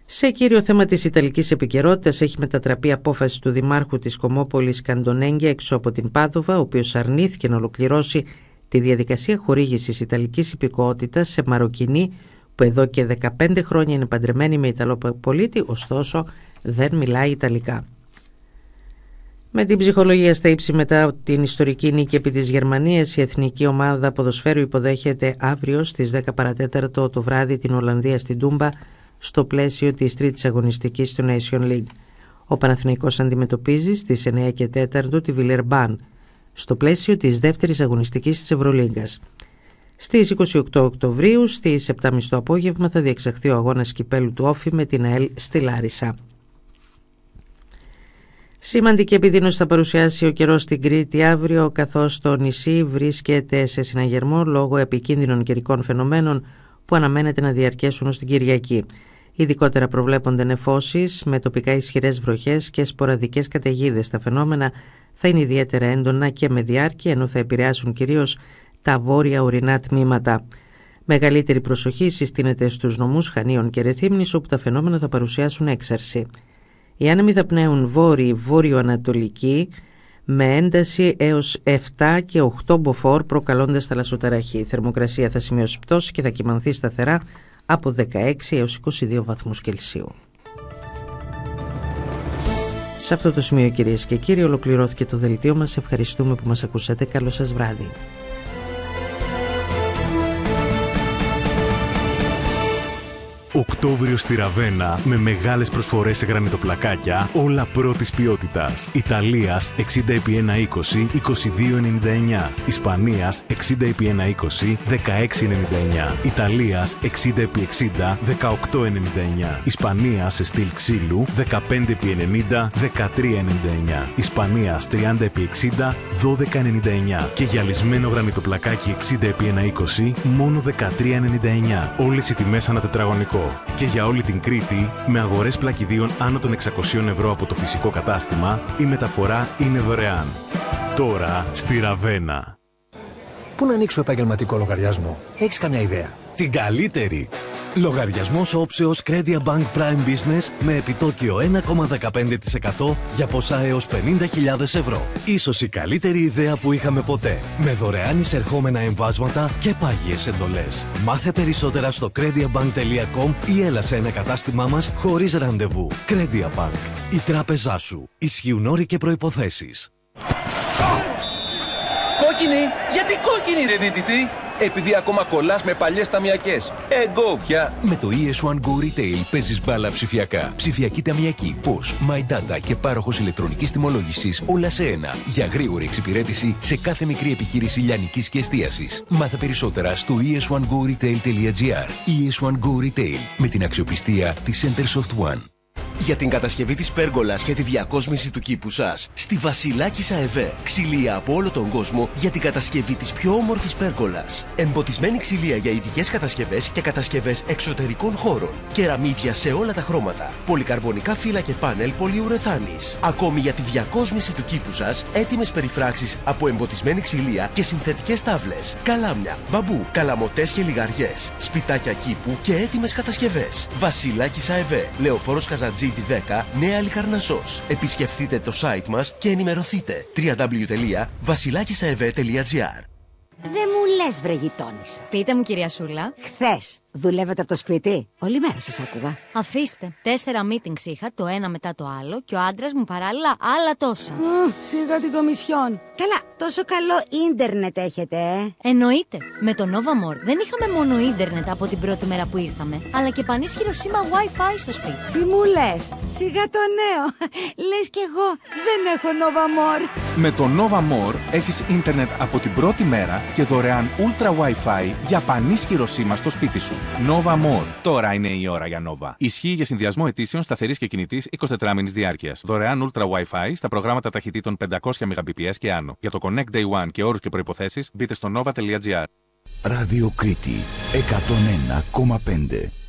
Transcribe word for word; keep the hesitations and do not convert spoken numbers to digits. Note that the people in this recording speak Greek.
Σε κύριο θέμα της ιταλικής επικαιρότητας έχει μετατραπεί απόφαση του Δημάρχου της Κομόπολης Καντονέγκια έξω από την Πάδοβα, ο οποίος αρνήθηκε να ολοκληρώσει τη διαδικασία χορήγησης ιταλικής υπηκότητας σε Μαροκινή που εδώ και δεκαπέντε χρόνια είναι παντρεμένη με Ιταλό πολίτη, ωστόσο δεν μιλάει Ιταλικά. Με την ψυχολογία στα ύψη μετά την ιστορική νίκη επί της Γερμανίας, η εθνική ομάδα ποδοσφαίρου υποδέχεται αύριο στις δέκα παρατέταρτο το βράδυ την Ολλανδία στην Τούμπα στο πλαίσιο της τρίτης αγωνιστικής του Nation League. Ο Παναθηναϊκός αντιμετωπίζει στις εννιά και τέσσερα τη Βιλερμπάν στο πλαίσιο της δεύτερης αγωνιστικής της Ευρωλίγκας. Στις είκοσι οκτώ Οκτωβρίου στις επτά και τριάντα το απόγευμα θα διεξαχθεί ο αγώνας κυπέλου του Όφη με την ΑΕΛ στη Λάρισα. Σημαντική επιδείνωση θα παρουσιάσει ο καιρός στην Κρήτη αύριο, καθώς το νησί βρίσκεται σε συναγερμό λόγω επικίνδυνων καιρικών φαινομένων που αναμένεται να διαρκέσουν ως την Κυριακή. Ειδικότερα προβλέπονται νεφώσεις με τοπικά ισχυρές βροχές και σποραδικές καταιγίδες. Τα φαινόμενα θα είναι ιδιαίτερα έντονα και με διάρκεια, ενώ θα επηρεάσουν κυρίως τα βόρεια ορεινά τμήματα. Μεγαλύτερη προσοχή συστήνεται στους νομούς Χανίων και Ρεθύμνης, όπου τα φαινόμενα θα παρουσιάσουν έξαρση. Οι άνεμοι θα πνέουν βόρειο-βόρειο-ανατολική με ένταση έως επτά και οκτώ μποφόρ, προκαλώντας θαλασσοταραχή. Η θερμοκρασία θα σημειώσει πτώση και θα κυμανθεί σταθερά από δεκαέξι έως είκοσι δύο βαθμούς Κελσίου. Σε αυτό το σημείο, κυρίες και κύριοι, ολοκληρώθηκε το δελτίο μας. Ευχαριστούμε που μας ακούσατε. Καλό σας βράδυ. Οκτώβριο στη Ραβένα με μεγάλες προσφορές σε γρανιτοπλακάκια, όλα πρώτης ποιότητας. Ιταλίας εξήντα επί εκατόν είκοσι, είκοσι δύο ενενήντα εννιά. Ισπανίας εξήντα επί εκατόν είκοσι, δεκαέξι ενενήντα εννιά. Ιταλίας εξήντα επί εξήντα, δεκαοκτώ ενενήντα εννιά. Ισπανίας σε στυλ ξύλου δεκαπέντε επί ενενήντα, δεκατρία ενενήντα εννιά. Ισπανίας τριάντα επί εξήντα, δώδεκα ενενήντα εννιά. Και γυαλισμένο γρανιτοπλακάκι εξήντα επί εκατόν είκοσι, μόνο δεκατρία ενενήντα εννιά. Όλες οι τιμές ανά τετραγωνικό. Και για όλη την Κρήτη, με αγορές πλακιδίων άνω των εξακοσίων ευρώ από το φυσικό κατάστημα, η μεταφορά είναι δωρεάν. Τώρα στη Ραβένα. Πού να ανοίξω επαγγελματικό λογαριασμό? Έχεις καμιά ιδέα? Την καλύτερη! Λογαριασμός όψεως Credia Bank Prime Business με επιτόκιο ένα κόμμα δεκαπέντε τοις εκατό για ποσά έως πενήντα χιλιάδες ευρώ. Ίσως η καλύτερη ιδέα που είχαμε ποτέ. Με δωρεάν εισερχόμενα εμβάσματα και πάγιες εντολές. Μάθε περισσότερα στο crediabank τελεία com ή έλα σε ένα κατάστημά μας χωρίς ραντεβού. Credia Bank. Η τράπεζά σου. Ισχύουν όροι και προϋποθέσεις. Κόκκινη! Γιατί κόκκινη, ρε δίτητη? Επειδή ακόμα κολλάς με παλιές ταμιακές. Εγώ πια. Με το ι ες βαν Go Retail παίζεις μπάλα ψηφιακά. Ψηφιακή ταμιακή, Posh, My Data και πάροχος ηλεκτρονικής τιμολόγησης, όλα σε ένα. Για γρήγορη εξυπηρέτηση σε κάθε μικρή επιχείρηση λιανικής και εστίασης. Μάθε περισσότερα στο ι ες βαν go retail τελεία τζι άρ. ι ες βαν Go Retail, με την αξιοπιστία της Centersoft One. Για την κατασκευή της πέργολας και τη διακόσμηση του κήπου σας, στη Βασιλάκισσα ΕΒΕ. Ξυλία από όλο τον κόσμο για την κατασκευή της πιο όμορφης πέργολας. Εμποτισμένη ξυλία για ειδικές κατασκευές και κατασκευές εξωτερικών χώρων. Κεραμίδια σε όλα τα χρώματα. Πολυκαρμπονικά φύλλα και πάνελ πολυουρεθάνης. Ακόμη για τη διακόσμηση του κήπου σας, έτοιμες περιφράξεις από εμποτισμένη ξυλία και συνθετικές τάβλες. Καλάμια, μπαμπού, καλαμοτές και λιγαριές. Σπιτάκια κήπου και έτοιμες κατασκευές. Βασιλάκισσα ΕΒΕ. Λεωφόρος Καζατζή δέκα, Νέα Λικαρνασσός. Επισκεφτείτε το site μας και ενημερωθείτε. double-u double-u double-u τελεία βασιλάκισσαεβέ τελεία τζι άρ. Δεν μου λες, βρε γειτόνισσα. Πείτε μου, κυρία Σούλα. Χθες δουλεύετε από το σπίτι? Όλη μέρα σας άκουγα. Αφήστε. Τέσσερα meetings είχα, το ένα μετά το άλλο, και ο άντρας μου παράλληλα άλλα τόσα. Mm, σιγά την κομισιόν. Καλά, τόσο καλό ίντερνετ έχετε, ε. Εννοείται. Με το Nova More δεν είχαμε μόνο ίντερνετ από την πρώτη μέρα που ήρθαμε, αλλά και πανίσχυρο σήμα Wi-Fi στο σπίτι. Τι μου λες? Σιγά το νέο. Λες κι εγώ δεν έχω Nova More. Με το Nova More έχεις ίντερνετ από την πρώτη μέρα και δωρεάν Ultra Wi-Fi για πανίσχυρο σήμα στο σπίτι σου. Nova More. Τώρα είναι η ώρα για Nova. Ισχύει για συνδυασμό αιτήσεων σταθερής και κινητής εικοσιτετράμηνης διάρκειας. Δωρεάν Ultra Wi-Fi στα προγράμματα ταχυτήτων πεντακόσια μεγαμπιτ και άνω. Για το Connect Day One και όρους και προϋποθέσεις μπείτε στο nova τελεία τζι άρ. Ράδιο Κρήτη εκατόν ένα κόμμα πέντε.